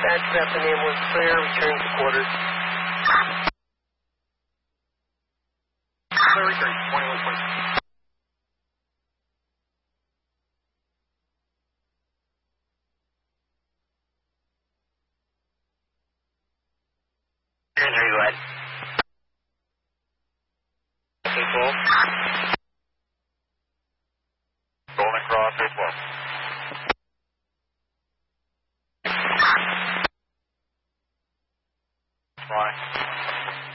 Dispatch Zeppelin ambulance clear, returning to quarters. Clear return, 2120. Go ahead. Okay, cool. Golden Cross, 812.